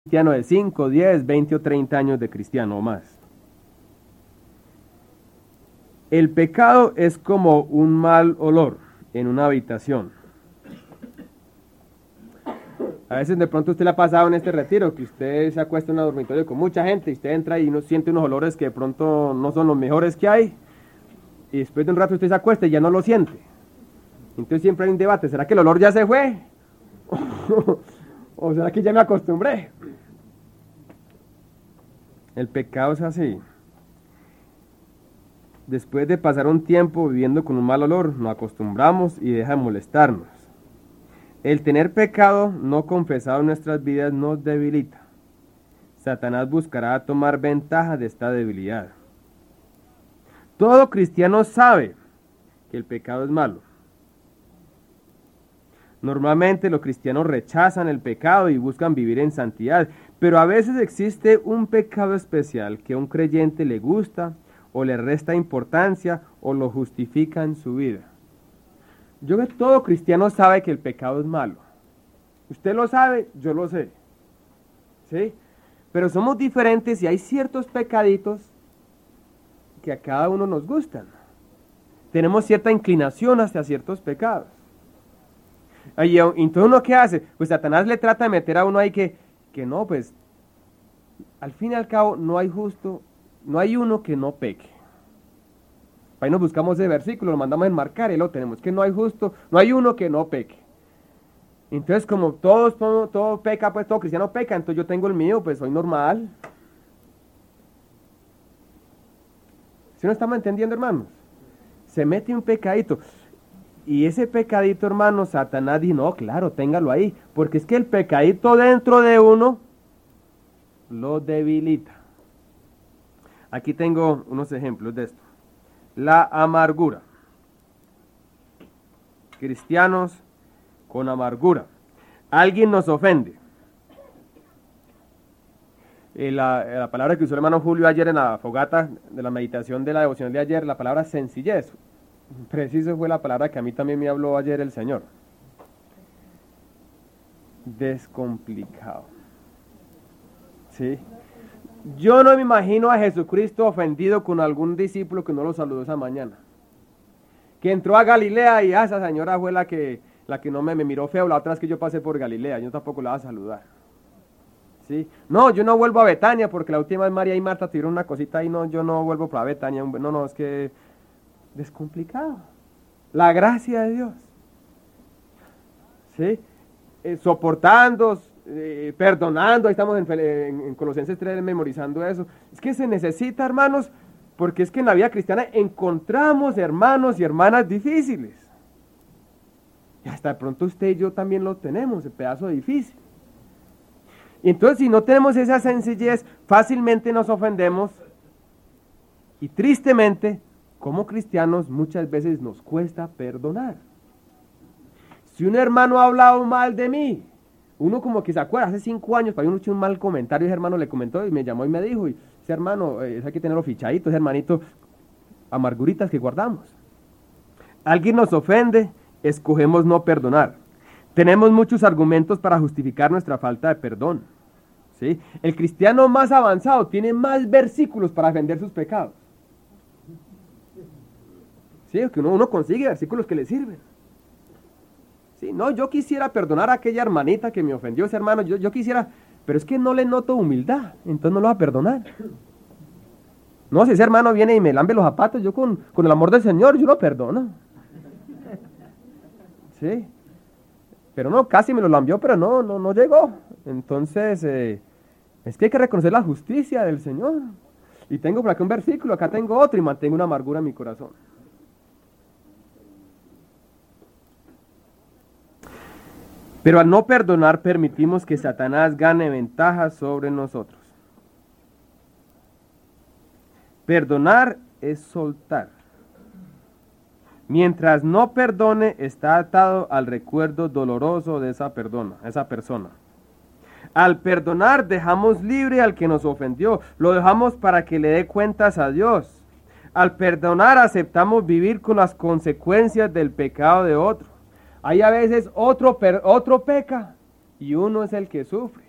cristiano de 5, 10, 20 o 30 años de cristiano o más. El pecado es como un mal olor en una habitación. A veces de pronto usted le ha pasado en este retiro que usted se acuesta en un dormitorio con mucha gente y usted entra y uno siente unos olores que de pronto no son los mejores que hay, y después de un rato usted se acuesta y ya no lo siente. Entonces siempre hay un debate: ¿será que el olor ya se fue? ¿O será que ya me acostumbré? El pecado es así. Después de pasar un tiempo viviendo con un mal olor, nos acostumbramos y deja de molestarnos. El tener pecado no confesado en nuestras vidas nos debilita. Satanás buscará tomar ventaja de esta debilidad. Todo cristiano sabe que el pecado es malo. Normalmente los cristianos rechazan el pecado y buscan vivir en santidad, pero a veces existe un pecado especial que a un creyente le gusta o le resta importancia o lo justifica en su vida. Yo creo que todo cristiano sabe que el pecado es malo. Usted lo sabe, yo lo sé. ¿Sí? Pero somos diferentes y hay ciertos pecaditos que a cada uno nos gustan. Tenemos cierta inclinación hacia ciertos pecados. Y entonces uno, ¿qué hace? Pues Satanás le trata de meter a uno ahí que no, pues al fin y al cabo no hay uno que no peque. Ahí nos buscamos ese versículo, lo mandamos a enmarcar y lo tenemos, que no hay uno que no peque. Entonces como todo peca, pues todo cristiano peca, entonces yo tengo el mío, pues soy normal. ¿Sí no estamos entendiendo, hermanos? Se mete un pecadito. Y ese pecadito, hermano, Satanás dice: no, claro, téngalo ahí, porque es que el pecadito dentro de uno lo debilita. Aquí tengo unos ejemplos de esto. La amargura. Cristianos con amargura. Alguien nos ofende. La palabra que usó el hermano Julio ayer en la fogata de la meditación de la devoción de ayer, la palabra sencillez. Preciso fue la palabra que a mí también me habló ayer el Señor. Descomplicado. ¿Sí? Yo no me imagino a Jesucristo ofendido con algún discípulo que no lo saludó esa mañana. Que entró a Galilea y esa señora fue la que no me miró feo la otra vez que yo pasé por Galilea. Yo tampoco la voy a saludar. ¿Sí? No, yo no vuelvo a Betania porque la última vez María y Marta tuvieron una cosita y no, yo no vuelvo para Betania. No, es que descomplicado. La gracia de Dios. ¿Sí? Soportando, perdonando. Ahí estamos en Colosenses 3 memorizando eso. Es que se necesita, hermanos, porque es que en la vida cristiana encontramos hermanos y hermanas difíciles. Y hasta de pronto usted y yo también lo tenemos, el pedazo difícil. Y entonces si no tenemos esa sencillez, fácilmente nos ofendemos. Y tristemente, como cristianos, muchas veces nos cuesta perdonar. Si un hermano ha hablado mal de mí, uno como que se acuerda, hace 5 años, para uno hizo un mal comentario, ese hermano le comentó y me llamó y me dijo, y ese hermano, hay que tenerlo fichadito, ese hermanito, amarguritas que guardamos. Alguien nos ofende, escogemos no perdonar. Tenemos muchos argumentos para justificar nuestra falta de perdón. ¿Sí? El cristiano más avanzado tiene más versículos para defender sus pecados. Sí, que uno consigue versículos que le sirven. Sí, no, yo quisiera perdonar a aquella hermanita que me ofendió, ese hermano, yo quisiera, pero es que no le noto humildad, entonces no lo va a perdonar. No, si ese hermano viene y me lambe los zapatos, yo con el amor del Señor, yo lo perdono. Sí, pero no, casi me lo lambió, pero no llegó. Entonces, es que hay que reconocer la justicia del Señor. Y tengo por acá un versículo, acá tengo otro, y mantengo una amargura en mi corazón. Pero al no perdonar, permitimos que Satanás gane ventaja sobre nosotros. Perdonar es soltar. Mientras no perdone, está atado al recuerdo doloroso de esa persona. Al perdonar, dejamos libre al que nos ofendió. Lo dejamos para que le dé cuentas a Dios. Al perdonar, aceptamos vivir con las consecuencias del pecado de otro. Hay a veces otro peca y uno es el que sufre.